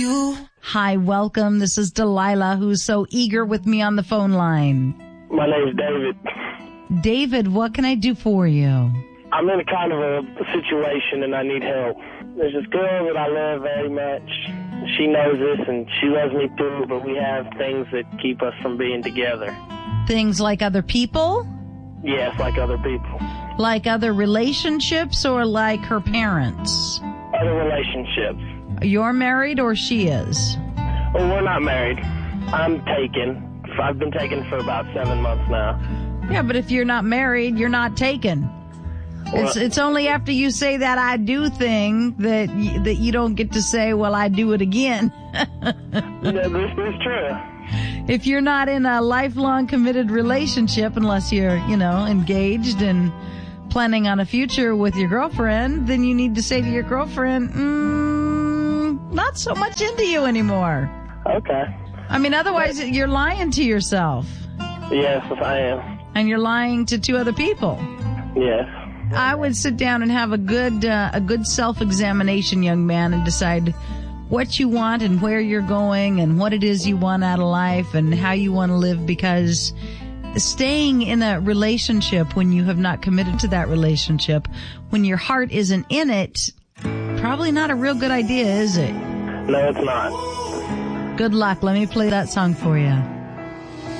Hi, welcome. This is Delilah, who's so eager with me on the phone line. My name's David. David, what can I do for you? I'm in a kind of a situation and I need help. There's this girl that I love very much. She knows this and she loves me too, but we have things that keep us from being together. Things like other people? Yes, like other people. Like other relationships or like her parents? Other relationships. You're married or she is? Well, we're not married. I'm taken. I've been taken for about 7 months now. Yeah, but if you're not married, you're not taken. Well, It's only after you say that I do thing that you don't get to say, well, I do it again. this is true. If you're not in a lifelong committed relationship, unless you're, engaged and planning on a future with your girlfriend, then you need to say to your girlfriend, not so much into you anymore. Okay. I mean, otherwise you're lying to yourself. Yes, I am. And you're lying to two other people. Yes. I would sit down and have a good self-examination, young man, and decide what you want and where you're going and what it is you want out of life and how you want to live, because staying in a relationship when you have not committed to that relationship, when your heart isn't in it, probably not a real good idea, is it? No, it's not. Good luck. Let me play that song for you.